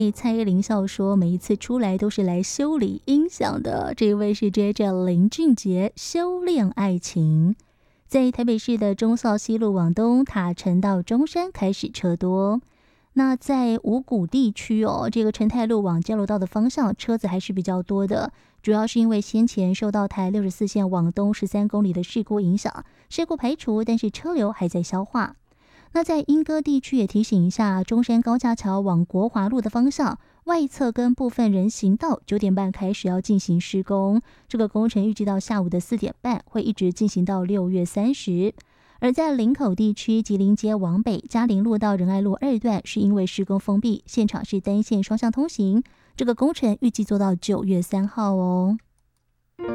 蔡依林笑说，每一次出来都是来修理音响的。这一位是 JJ 林俊杰，修炼爱情。在台北市的忠孝西路往东塔城到中山开始车多。那在五股地区这个成泰路往交流道的方向车子还是比较多的，主要是因为先前受到台64线往东13公里的事故影响，事故排除，但是车流还在消化。那在莺歌地区也提醒一下，中山高架桥往国华路的方向外侧跟部分人行道9点半开始要进行施工，这个工程预计到下午的4点半会一直进行到6月30。而在林口地区，吉林街往北嘉陵路到仁爱路2段是因为施工封闭，现场是单线双向通行，这个工程预计做到9月3号哦。